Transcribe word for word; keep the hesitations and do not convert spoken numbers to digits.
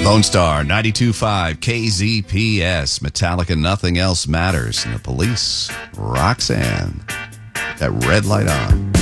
Lone Star ninety-two point five K Z P S, Metallica, Nothing Else Matters. And the Police, Roxanne. That red light on.